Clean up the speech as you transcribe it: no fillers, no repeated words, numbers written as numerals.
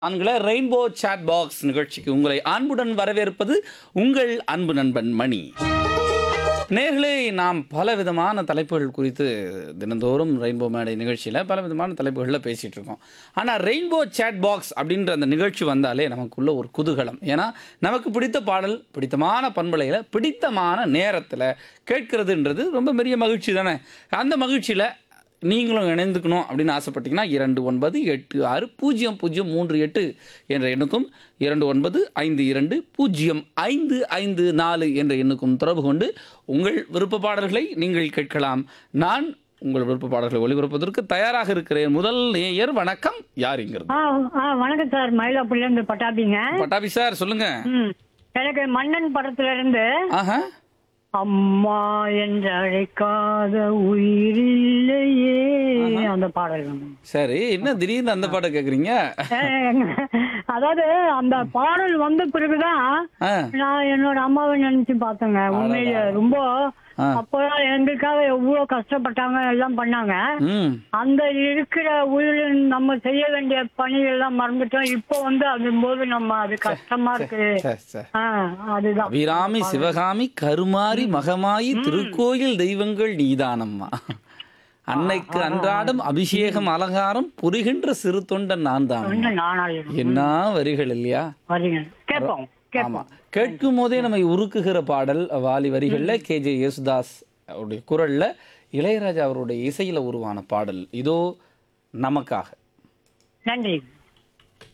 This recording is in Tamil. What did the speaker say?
ஆண்கள ரெயின்போ சாட் பாக்ஸ் நிகழ்ச்சிக்கு உங்களை அன்புடன் வரவேற்பது உங்கள் அன்பு நண்பன் மணி. நேர்களே, நாம் பல விதமான தலைப்புகள் குறித்து தினந்தோறும் ரெயின்போ மேடை நிகழ்ச்சியில் பல விதமான தலைப்புகளில் பேசிகிட்டு இருக்கோம். ஆனால் ரெயின்போ சேட் பாக்ஸ் அப்படின்ற அந்த நிகழ்ச்சி வந்தாலே நமக்குள்ள ஒரு குதூகலம். ஏன்னா நமக்கு பிடித்த பாடல் பிடித்தமான பண்பலையில் பிடித்தமான நேரத்தில் கேட்கறதுன்றது ரொம்ப பெரிய மகிழ்ச்சி தானே. அந்த மகிழ்ச்சியில் நீங்களும் இணைந்துக்கணும் அப்படின்னு ஆசைப்பட்டீங்கன்னா 29860038 என்ற எண்ணுக்கும் 2952055554 என்ற எண்ணுக்கும் தொடர்பு கொண்டு உங்கள் விருப்ப பாடல்களை நீங்கள் கேட்கலாம். நான் உங்கள் விருப்ப பாடல்களை ஒளிபரப்பதற்கு தயாராக இருக்கிறேன். முதல் நேயர் வணக்கம். யார் இங்கிறது? வணக்கம் சார், மயிலாப்பூர்ல இருந்து பட்டாபிங்க. பட்டாபி சார், சொல்லுங்க. எனக்கு மன்னன் படத்துல இருந்து ஆஹா, அம்மா என்று அழைக்காத உயிரில்லையே அந்த பாடல். சரி, என்ன திடீர்னு அந்த பாட்டை கேக்குறீங்க? அதாவது அந்த பாடல் வந்த பிறகுதான் நான் என்னோட அம்மாவை நினைச்சு பார்த்தேங்க. உண்மையில ரொம்ப அப்பதான் எங்களுக்காக எவ்வளவு கஷ்டப்பட்டாங்க, எல்லாம் பண்ணாங்க. அந்த இருக்கிற உயிர் நம்ம செய்ய வேண்டிய பணிகள் எல்லாம் மறந்துட்டோம். இப்போ அதும் போது நம்ம அது கஷ்டமா இருக்கு. அதுதான் அபிராமி சிவகாமி கருமாரி மகமாயி திருக்கோயில் தெய்வங்கள் நீதானம்மா, அன்னைக்கு அன்றாடம் அபிஷேகம் அலங்காரம் புரிகின்ற சிறு தொண்டன் நான் தான். என்ன வரிகள் இல்லையா? கேட்போம். ஆமா, கேட்கும் போதே நம்மை உருக்குகிற பாடல். வாலி வரிகள்ல KJ யேசுதாஸ் அவருடைய குரல்ல இளையராஜா அவருடைய இசையில உருவான பாடல் இதோ நமக்காக. நன்றி.